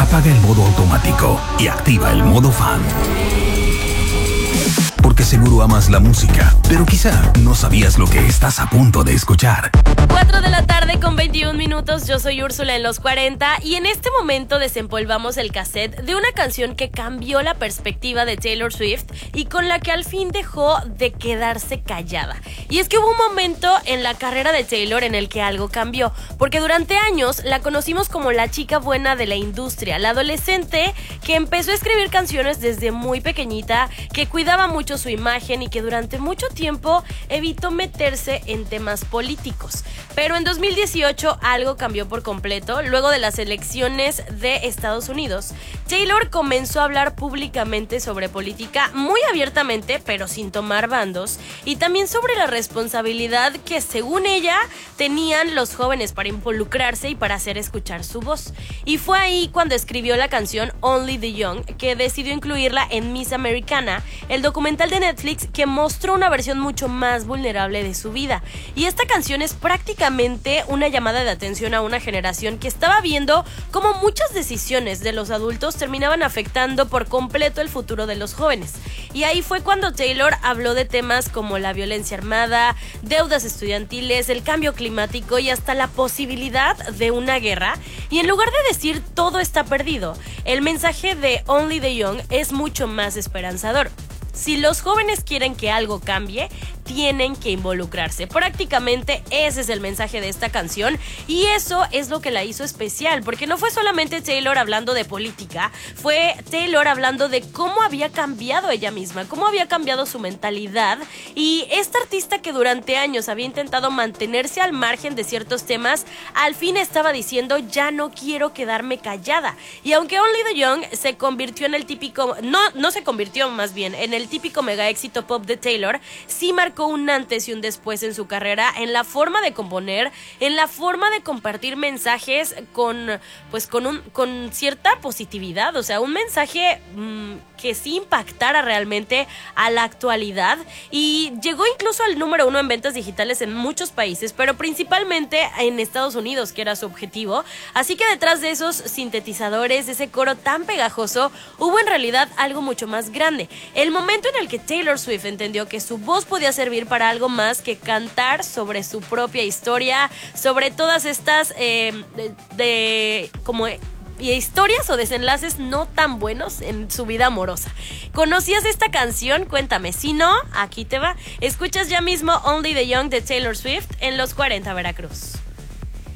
apaga el modo automático y activa el modo fan. Porque seguro amas la música, pero quizá no sabías lo que estás a punto de escuchar. 4 de la tarde con 21 minutos, yo soy Úrsula en los 40 y en este momento desempolvamos el cassette de una canción que cambió la perspectiva de Taylor Swift y con la que al fin dejó de quedarse callada. Y es que hubo un momento en la carrera de Taylor en el que algo cambió, porque durante años la conocimos como la chica buena de la industria, la adolescente que empezó a escribir canciones desde muy pequeñita, que cuidaba mucho su imagen y que durante mucho tiempo evitó meterse en temas políticos. Pero en 2018 algo cambió por completo. Luego de las elecciones de Estados Unidos, Taylor comenzó a hablar públicamente sobre política muy abiertamente, pero sin tomar bandos, y también sobre la responsabilidad que, según ella, tenían los jóvenes para involucrarse y para hacer escuchar su voz. Y fue ahí cuando escribió la canción Only the Young, que decidió incluirla en Miss Americana, el documental de Netflix que mostró una versión mucho más vulnerable de su vida. Y esta canción es prácticamente una llamada de atención a una generación que estaba viendo cómo muchas decisiones de los adultos terminaban afectando por completo el futuro de los jóvenes. Y ahí fue cuando Taylor habló de temas como la violencia armada, deudas estudiantiles, el cambio climático y hasta la posibilidad de una guerra. Y en lugar de decir todo está perdido, el mensaje de Only the Young es mucho más esperanzador. Si los jóvenes quieren que algo cambie, tienen que involucrarse. Prácticamente ese es el mensaje de esta canción y eso es lo que la hizo especial, porque no fue solamente Taylor hablando de política, fue Taylor hablando de cómo había cambiado ella misma, cómo había cambiado su mentalidad, y esta artista que durante años había intentado mantenerse al margen de ciertos temas, al fin estaba diciendo ya no quiero quedarme callada. Y aunque Only the Young se convirtió en el típico, no se convirtió más bien en el típico mega éxito pop de Taylor, sí marcó un antes y un después en su carrera, en la forma de componer, en la forma de compartir mensajes con cierta positividad, o sea, un mensaje que sí impactara realmente a la actualidad, y llegó incluso al número 1 en ventas digitales en muchos países, pero principalmente en Estados Unidos, que era su objetivo. Así que detrás de esos sintetizadores, de ese coro tan pegajoso, hubo en realidad algo mucho más grande. El momento en el que Taylor Swift entendió que su voz podía servir para algo más que cantar sobre su propia historia, sobre todas estas historias o desenlaces no tan buenos en su vida amorosa. ¿Conocías esta canción? Cuéntame. Si no, aquí te va. Escuchas ya mismo Only the Young de Taylor Swift en los 40 Veracruz.